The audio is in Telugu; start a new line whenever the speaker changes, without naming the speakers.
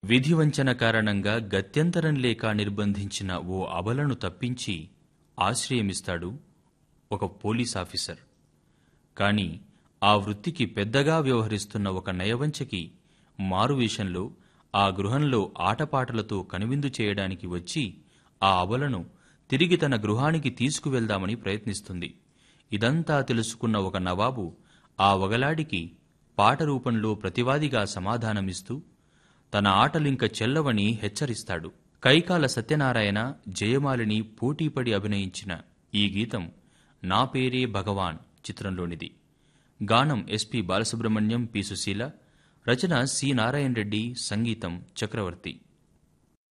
విధివంచన కారణంగా గత్యంతరం లేక నిర్బంధించిన ఓ అబలను తప్పించి ఆశ్రయమిస్తాడు ఒక పోలీసాఫీసర్. కాని ఆ వృత్తికి పెద్దగా వ్యవహరిస్తున్న ఒక నయవంచకి మారువేషంలో ఆ గృహంలో ఆటపాటలతో కనువిందు చేయడానికి వచ్చి ఆ అబలను తిరిగి తన గృహానికి తీసుకువెళ్దామని ప్రయత్నిస్తుంది. ఇదంతా తెలుసుకున్న ఒక నవాబు ఆ వగలాడికి పాట రూపంలో ప్రతివాదిగా సమాధానమిస్తూ తన ఆటలింక చెల్లవని హెచ్చరిస్తాడు. కైకాల సత్యనారాయణ, జయమాలిని పోటీపడి అభినయించిన ఈ గీతం నా పేరే భగవాన్ చిత్రంలోనిది. గానం ఎస్పి బాలసుబ్రహ్మణ్యం, పి సుశీల, రచన సి నారాయణ రెడ్డి, సంగీతం చక్రవర్తి.